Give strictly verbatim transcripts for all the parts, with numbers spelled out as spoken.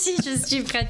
aussi, je suis prête.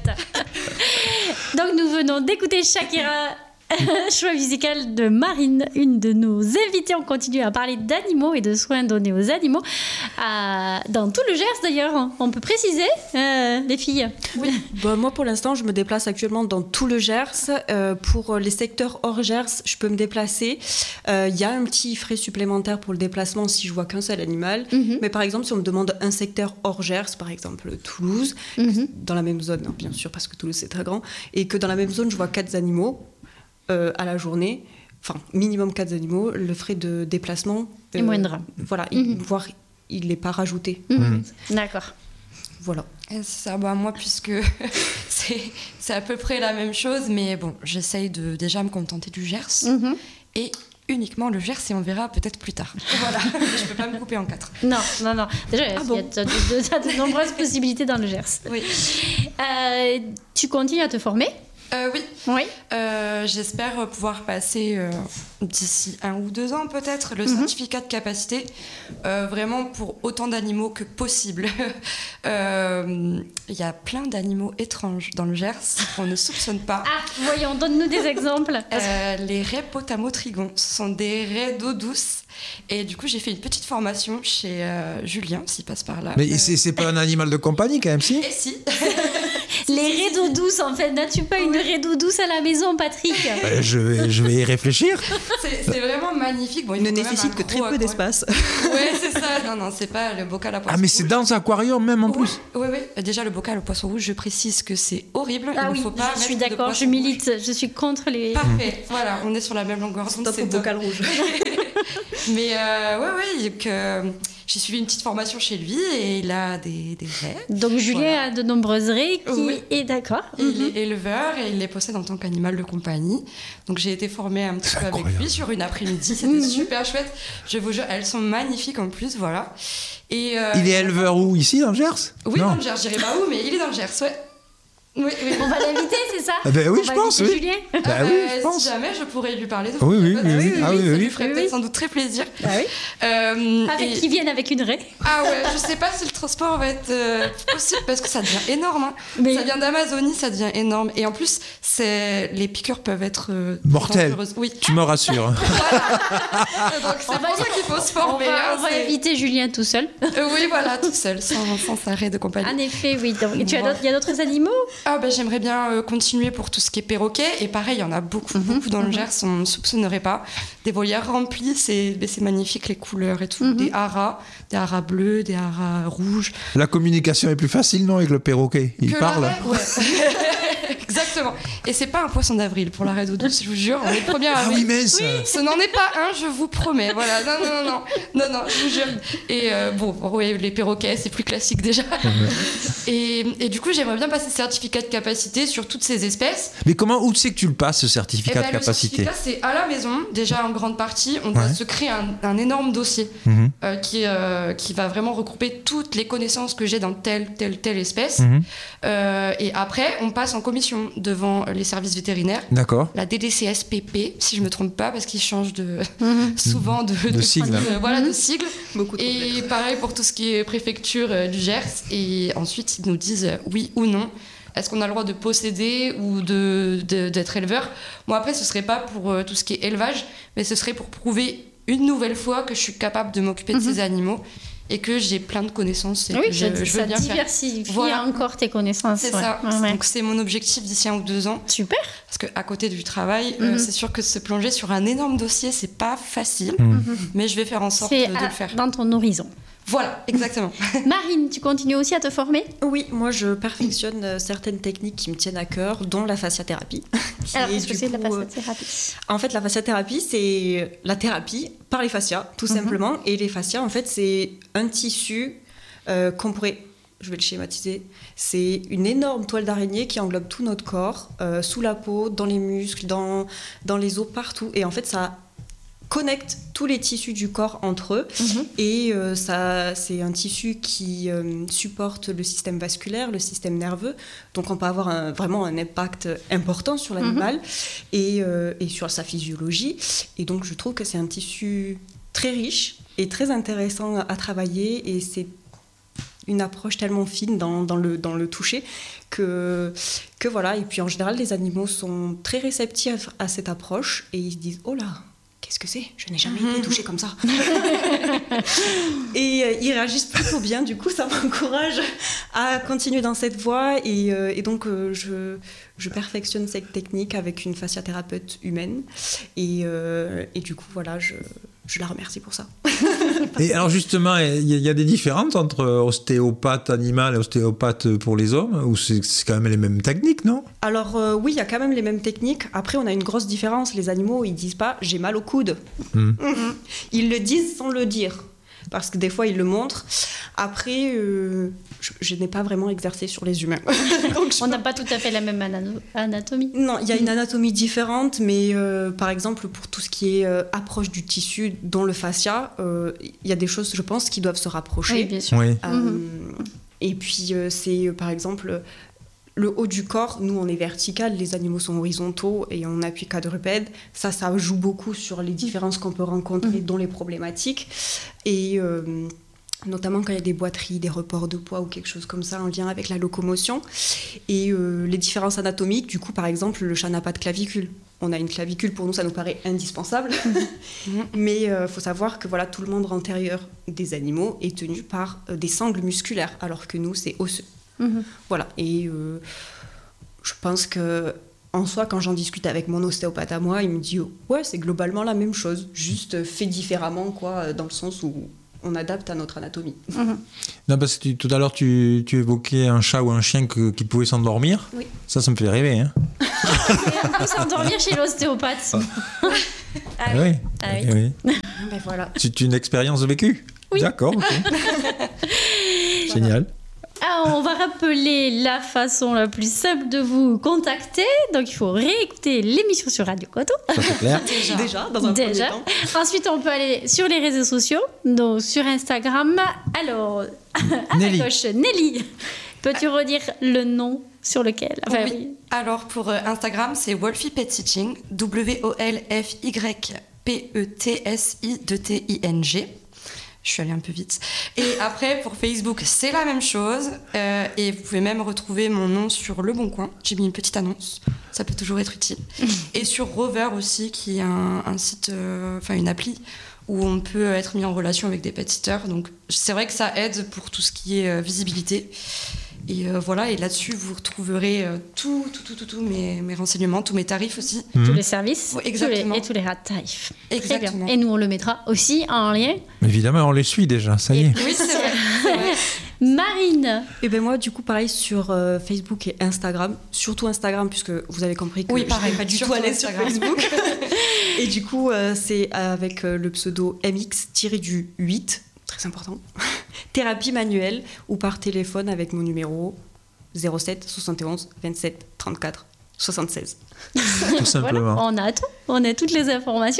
Donc nous venons d'écouter Shakira, choix musical de Marine, une de nos invitées. On continue à parler d'animaux et de soins donnés aux animaux euh, dans tout le Gers d'ailleurs. On peut préciser, euh, les filles. Oui. Bon, moi pour l'instant je me déplace actuellement dans tout le Gers. Euh, pour les secteurs hors Gers, je peux me déplacer. Il euh, y a un petit frais supplémentaire pour le déplacement si je vois qu'un seul animal. Mm-hmm. Mais par exemple si on me demande un secteur hors Gers, par exemple Toulouse, mm-hmm. dans la même zone, hein, bien sûr parce que Toulouse c'est très grand, et que dans la même zone je vois quatre animaux, Euh, à la journée, enfin minimum quatre animaux, le frais de déplacement est euh, moindre. Voilà, mm-hmm. il, voire il n'est pas rajouté. Mm-hmm. D'accord. Voilà. Et c'est ça, bah, moi, puisque c'est, c'est à peu près la même chose, mais bon, j'essaye de déjà me contenter du Gers mm-hmm. et uniquement le Gers et on verra peut-être plus tard. Voilà, je ne peux pas me couper en quatre. Non, non, non. Déjà, il ah bon. y a de, de, de, de nombreuses possibilités dans le Gers. Oui. Euh, tu continues à te former ? Euh, oui, oui. Euh, j'espère pouvoir passer euh, d'ici un ou deux ans peut-être le mm-hmm. certificat de capacité, euh, vraiment pour autant d'animaux que possible. Il euh, y a plein d'animaux étranges dans le Gers qu'on ne soupçonne pas. Ah, voyons, donne-nous des exemples. Euh, les raies potamotrigons, ce sont des raies d'eau douce. Et du coup, j'ai fait une petite formation chez euh, Julien, s'il passe par là. Mais euh... c'est, c'est pas un animal de compagnie quand même, si ? Et si. Les raies d'eau douce, en fait. N'as-tu pas une raie d'eau douce à la maison, Patrick ? euh, je, vais, je vais y réfléchir. C'est, c'est vraiment magnifique. Bon, il ne nécessite que très peu d'espace. Oui, c'est ça. Non, non, c'est pas le bocal à poisson rouge. Ah, mais c'est dans un aquarium même en oui, plus. Oui, oui. Déjà, le bocal au poisson rouge, je précise que c'est horrible. Ah il oui, ne faut pas je suis d'accord, je milite. Rouge. Je suis contre les... Parfait. Voilà, on est sur la même longueur d'onde. C'est le bocal rouge. Mais euh, ouais, ouais, que... J'ai suivi une petite formation chez lui et il a des, des raies. Donc Julien voilà. a de nombreuses raies qui oui. est d'accord. Il mm-hmm. est éleveur et il les possède en tant qu'animal de compagnie. Donc j'ai été formée un petit peu avec lui sur une après-midi. C'était mm-hmm. super chouette. Je vous jure, elles sont magnifiques en plus, voilà. Et euh, il est éleveur où, ici dans le Gers ? Oui, non. Dans le Gers, je dirais pas où, mais il est dans le Gers, ouais. Oui, oui. On va l'inviter, c'est ça ? Ah ben oui, on je va pense, oui. Julien. Bah ah oui, bah, je pense. Si jamais, je pourrais lui parler de oui, oui, oui, oui, oui, ah oui, oui, ça oui. lui ferait oui, peut-être oui. sans doute très plaisir. Ah oui. Euh, Avec et... qui viennent avec une raie. Ah ouais, je sais pas si le transport va être euh, possible parce que ça devient énorme. Hein. Mais... Ça vient d'Amazonie, ça devient énorme. Et en plus, c'est... les piqûres peuvent être euh, mortelles. Oui. Tu me rassures. Voilà. Donc c'est on pour ça qu'il faut se former. On va, hein, on va éviter Julien tout seul. Euh, oui, voilà, tout seul, sans, sans arrêt de compagnie. En effet, oui. Donc, tu as d'autres, il y a d'autres animaux ? Ah ben j'aimerais bien euh, continuer pour tout ce qui est perroquet. Et pareil, il y en a beaucoup, mm-hmm. beaucoup dans le Gers, on ne soupçonnerait pas. Des volières remplies, c'est, c'est magnifique, les couleurs et tout. Mm-hmm. Des haras, des haras bleus, des haras rouges. La communication est plus facile, non, avec le perroquet ? Il que parle. Ouais. Exactement. Et c'est pas un poisson d'avril pour la raie d'eau douce, je vous jure. On est le premier avril. Ah oui, mince. Oui, ce n'en est pas un, je vous promets. Voilà. Non, non, non, non, non, non, je vous jure. Et euh, bon, oui, les perroquets, c'est plus classique déjà. et, et du coup, j'aimerais bien passer ce certificat de capacité sur toutes ces espèces. Mais comment, où c'est que tu le passes, ce certificat eh ben, de capacité ? Le certificat, c'est à la maison, déjà en grande partie. On doit ouais. se créer un, un énorme dossier mm-hmm. euh, qui, euh, qui va vraiment regrouper toutes les connaissances que j'ai dans telle, telle, telle espèce. Mm-hmm. Euh, et après, on passe en commission devant les services vétérinaires. D'accord. La D D C S P P, si je ne me trompe pas, parce qu'ils changent de, mm-hmm. souvent de, de, de sigle. De, voilà, mm-hmm. de sigle. Beaucoup de et problèmes. pareil pour tout ce qui est préfecture euh, du Gers. Et ensuite, ils nous disent euh, oui ou non. Est-ce qu'on a le droit de posséder ou de, de, d'être éleveur ? Moi, après, ce ne serait pas pour euh, tout ce qui est élevage, mais ce serait pour prouver une nouvelle fois que je suis capable de m'occuper mm-hmm. de ces animaux et que j'ai plein de connaissances. Et oui, que je, ça, je veux ça bien diversifie faire. Voilà. encore tes connaissances. C'est ouais. ça. Ouais. Donc, c'est mon objectif d'ici un ou deux ans. Super. Parce qu'à côté du travail, mm-hmm. euh, c'est sûr que se plonger sur un énorme dossier, c'est pas facile. Mm-hmm. Mais je vais faire en sorte c'est de à, le faire. Dans ton horizon. Voilà, exactement. Marine, tu continues aussi à te former ? Oui, moi je perfectionne certaines techniques qui me tiennent à cœur, dont la fasciathérapie. Alors, qu'est-ce que c'est coup, la fasciathérapie ? En fait, la fasciathérapie, c'est la thérapie par les fascias, tout mm-hmm. simplement. Et les fascias, en fait, c'est un tissu euh, qu'on pourrait... Je vais le schématiser. C'est une énorme toile d'araignée qui englobe tout notre corps, euh, sous la peau, dans les muscles, dans, dans les os, partout. Et en fait, ça connecte tous les tissus du corps entre eux. Mmh. Et euh, ça, c'est un tissu qui euh, supporte le système vasculaire, le système nerveux. Donc, on peut avoir un, vraiment un impact important sur l'animal mmh. et, euh, et sur sa physiologie. Et donc, je trouve que c'est un tissu très riche et très intéressant à travailler. Et c'est une approche tellement fine dans, dans, le, dans le toucher que, que voilà. Et puis en général, les animaux sont très réceptifs à cette approche et ils se disent « Oh là, qu'est-ce que c'est ? Je n'ai jamais été touchée comme ça. » Et euh, ils réagissent plutôt bien, du coup ça m'encourage à continuer dans cette voie et, euh, et donc euh, je, je perfectionne cette technique avec une fasciathérapeute humaine et, euh, et du coup voilà, je, je la remercie pour ça. Et alors justement, il y, y a des différences entre ostéopathe animal et ostéopathe pour les hommes, ou c'est, c'est quand même les mêmes techniques, non ? Alors euh, oui, il y a quand même les mêmes techniques. Après, on a une grosse différence. Les animaux, ils disent pas « j'ai mal au coude mmh. ». Ils le disent sans le dire, parce que des fois, ils le montrent. Après, euh, je, je n'ai pas vraiment exercé sur les humains. Donc, on n'a pas tout à fait la même ana- anatomie. Non, il y a une anatomie différente, mais euh, par exemple, pour tout ce qui est euh, approche du tissu, dont le fascia, il euh, y a des choses, je pense, qui doivent se rapprocher. Oui, bien sûr. Oui. Euh, mmh. Et puis, euh, c'est, euh, par exemple... Le haut du corps, nous, on est vertical, les animaux sont horizontaux et on appuie quadrupède. Ça, ça joue beaucoup sur les différences qu'on peut rencontrer, mmh. dont les problématiques. Et euh, notamment quand il y a des boiteries, des reports de poids ou quelque chose comme ça en lien avec la locomotion. Et euh, les différences anatomiques, du coup, par exemple, le chat n'a pas de clavicule. On a une clavicule, pour nous, ça nous paraît indispensable. Mmh. Mais il euh, faut savoir que voilà, tout le membre antérieur des animaux est tenu par euh, des sangles musculaires, alors que nous, c'est osseux. Mmh. Voilà, et euh, je pense que en soi, quand j'en discute avec mon ostéopathe à moi, il me dit ouais, c'est globalement la même chose, juste fait différemment, quoi, dans le sens où on adapte à notre anatomie. Mmh. Non, parce que tu, tout à l'heure, tu, tu évoquais un chat ou un chien que, qui pouvait s'endormir. Oui. Ça, ça me fait rêver. Hein. On peut s'endormir chez l'ostéopathe. Ah, ah oui. Ah oui. oui. Ben voilà. C'est une expérience vécue. Oui. D'accord. Okay. Génial. Alors, on va rappeler la façon la plus simple de vous contacter. Donc, il faut réécouter l'émission sur Radio Coteau. Ça, c'est clair. Déjà, Déjà dans un Déjà. premier temps. Ensuite, on peut aller sur les réseaux sociaux, donc sur Instagram. Alors, à Nelly. ma gauche, Nelly. Peux-tu redire le nom sur lequel enfin, oui. oui. Alors, pour euh, Instagram, c'est Wolfie Pet Sitting, W O L F Y P E T S I D T I N G. Je suis allée un peu vite. Et après, pour Facebook, c'est la même chose. Euh, et vous pouvez même retrouver mon nom sur Le Bon Coin. J'ai mis une petite annonce. Ça peut toujours être utile. Et sur Rover aussi, qui est un, un site, enfin euh, une appli, où on peut être mis en relation avec des pet-sitters. Donc, c'est vrai que ça aide pour tout ce qui est euh, visibilité. Et euh, voilà, et là-dessus, vous retrouverez euh, tout, tout, tout, tout, tout mes, mes renseignements, tous mes tarifs aussi. Mmh. Tous Mmh. les services Oui, exactement. tous les, et tous les tarifs. Exactement. Et nous, on le mettra aussi en lien. Évidemment, on les suit déjà, ça y est. Oui, c'est vrai. C'est vrai. Marine. Et ben moi, du coup, pareil sur euh, Facebook et Instagram, surtout Instagram, puisque vous avez compris que Oui, je pareil, suis pas du tout surtout à l'aise sur Instagram. Facebook. Et du coup, euh, c'est avec euh, le pseudo M X huit, très important, thérapie manuelle, ou par téléphone avec mon numéro zéro sept soixante et onze vingt-sept trente-quatre soixante-seize. Tout simplement. Voilà, on a tout, on a toutes les informations.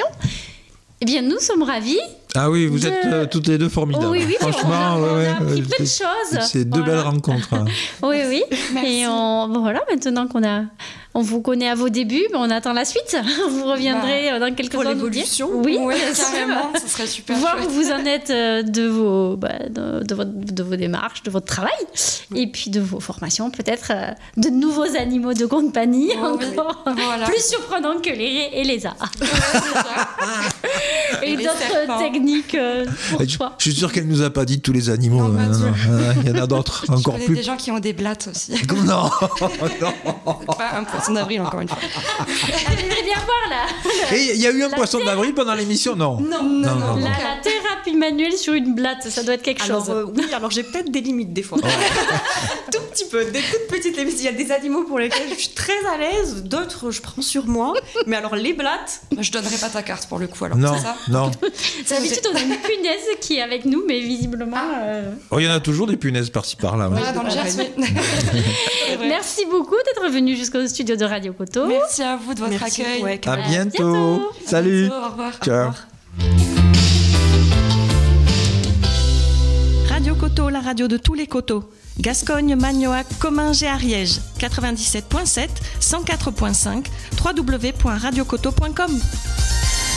Eh bien, nous sommes ravis. Ah oui, vous de... êtes euh, toutes les deux formidables. Oh, oui, oui, franchement, on a, on a ouais, appris ouais, plein de c'est- choses. C'est deux Voilà. belles rencontres. hein. Oui, oui. Merci. Et on, bon, voilà, maintenant qu'on a, on vous connaît à vos débuts, mais on attend la suite. Vous reviendrez euh, dans quelques Pour temps nous dire. l'évolution. Oui, Ouais, bien sûr. carrément, ça serait super Voir où chouette. vous en êtes euh, de vos, bah, de, de votre, de vos démarches, de votre travail, et puis de vos formations, peut-être euh, de nouveaux animaux de compagnie, Oh, oui. encore Voilà. plus surprenants que les raies et les as. Ouais, c'est ça. Et, Et les d'autres serpents. techniques euh, pour Je, toi. je suis sûr qu'elle nous a pas dit tous les animaux. Non, pas hein, tous. non, hein, Il y en a d'autres, Je encore connais plus. des gens qui ont des blattes aussi. Non, non. Pas un poisson d'avril, encore une fois. Allez bien voir là. Et il y a eu un La poisson d'avril pendant l'émission, non Non, non, non. La, la thérapie manuelle sur une blatte, ça doit être quelque Alors chose. euh, oui, alors j'ai peut-être des limites des fois. Tout petit peu, des toutes petites limites. Il y a des animaux pour lesquels je suis très à l'aise, d'autres je prends sur moi. Mais alors les blattes, Je donnerai pas ta carte pour le coup, alors. Non, C'est ça non. D'habitude, on a une punaise qui est avec nous, mais visiblement. euh, Oh, il y en a toujours des punaises par-ci par-là. ouais. Voilà, dans le Gers, oui. C'est vrai. Merci beaucoup d'être venu jusqu'au studio de Radio Coteau. Merci à vous de votre merci. accueil. Ouais, À carrément. bientôt. bientôt. Salut. Au revoir. Ciao. Radio Coteau, la radio de tous les coteaux. Gascogne, Magnoac, Comminges et Ariège. quatre-vingt-dix-sept virgule sept, cent quatre virgule cinq, w w w point radio coteau point com.